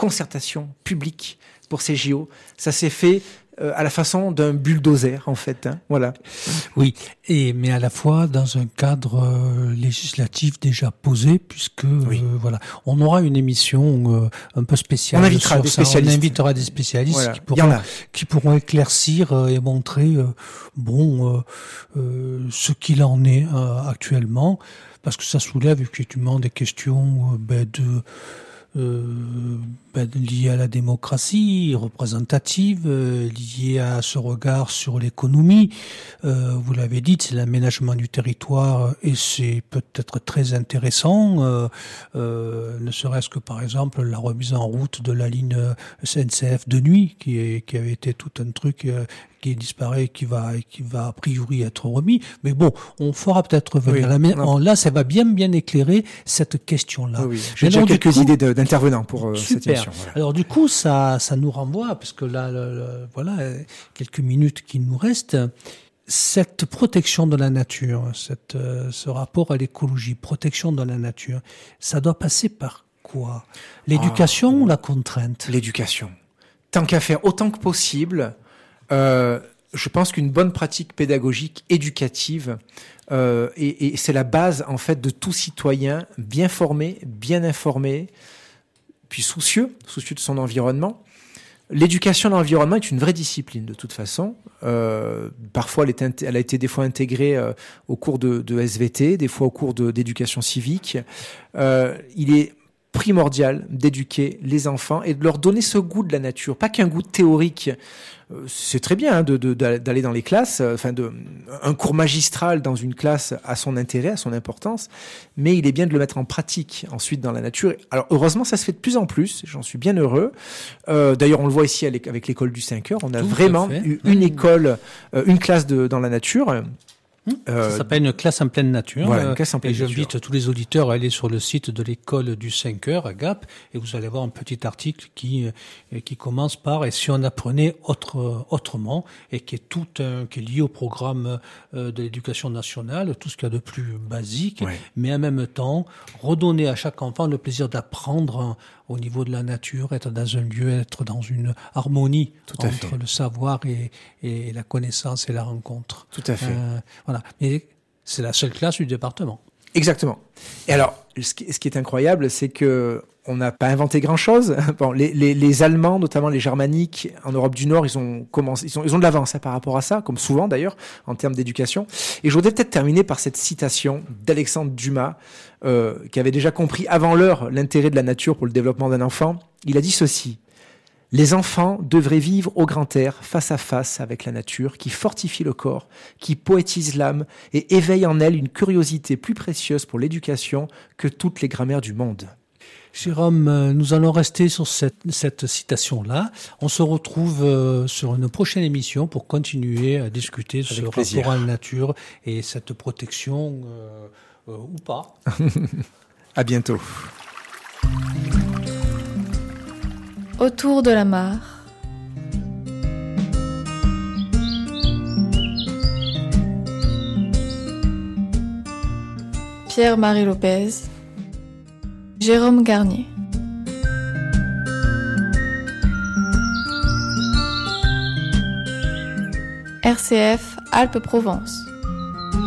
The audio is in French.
concertation publique pour ces JO. Ça s'est fait à la façon d'un bulldozer, en fait. Voilà. Oui, mais à la fois dans un cadre législatif déjà posé, puisque voilà, on aura une émission un peu spéciale. On invitera des spécialistes. On invitera des spécialistes qui pourront éclaircir et montrer ce qu'il en est actuellement, parce que ça soulève effectivement des questions liées à la démocratie représentative, liées à ce regard sur l'économie. Vous l'avez dit, c'est l'aménagement du territoire et c'est peut-être très intéressant, ne serait-ce que par exemple la remise en route de la ligne SNCF de nuit, qui avait été tout un truc qui disparaît, qui va a priori être remis. Mais bon, on fera peut-être venir là, ça va bien éclairer cette question-là. Oui. J'ai déjà quelques idées d'intervenants pour cette émission. Voilà. Alors du coup, ça nous renvoie, parce que là, voilà, quelques minutes qui nous restent. Cette protection de la nature, ce rapport à l'écologie, protection de la nature, ça doit passer par quoi? L'éducation ou la contrainte? L'éducation. Tant qu'à faire, autant que possible. Je pense qu'une bonne pratique pédagogique éducative et c'est la base en fait de tout citoyen bien formé, bien informé, puis soucieux de son environnement. L'éducation de l'environnement est une vraie discipline de toute façon. Parfois, elle a été des fois intégrée au cours de SVT, des fois au cours d'éducation civique. Il est primordial d'éduquer les enfants et de leur donner ce goût de la nature, pas qu'un goût théorique. C'est très bien d'aller dans les classes, un cours magistral dans une classe a son intérêt, a son importance, mais il est bien de le mettre en pratique ensuite dans la nature. Alors heureusement, ça se fait de plus en plus, j'en suis bien heureux. D'ailleurs, on le voit ici avec l'école du 5 heures, on a vraiment eu une école, une classe dans la nature. Ça s'appelle une classe en pleine nature. Voilà, une classe en pleine nature. Et j'invite tous les auditeurs à aller sur le site de l'école du 5 heures à Gap et vous allez voir un petit article qui commence par « Et si on apprenait autrement » et qui est lié au programme de l'éducation nationale, tout ce qu'il y a de plus basique, mais en même temps redonner à chaque enfant le plaisir d'apprendre au niveau de la nature, être dans un lieu, être dans une harmonie entre le savoir et la connaissance et la rencontre. Tout à fait. Voilà. Mais c'est la seule classe du département. Exactement. Et alors, ce qui est incroyable, c'est que on n'a pas inventé grand-chose. Bon, les Allemands, notamment les Germaniques, en Europe du Nord, ils ont de l'avance par rapport à ça, comme souvent d'ailleurs, en termes d'éducation. Et je voudrais peut-être terminer par cette citation d'Alexandre Dumas, qui avait déjà compris avant l'heure l'intérêt de la nature pour le développement d'un enfant. Il a dit ceci: « Les enfants devraient vivre au grand air, face à face avec la nature, qui fortifie le corps, qui poétise l'âme et éveille en elle une curiosité plus précieuse pour l'éducation que toutes les grammaires du monde. » Jérôme, nous allons rester sur cette citation-là. On se retrouve sur une prochaine émission pour continuer à discuter de ce rapport à la nature et cette protection ou pas. À bientôt. Autour de la mare. Pierre-Marie Lopez. Jérôme Garnier. RCF Alpes-Provence.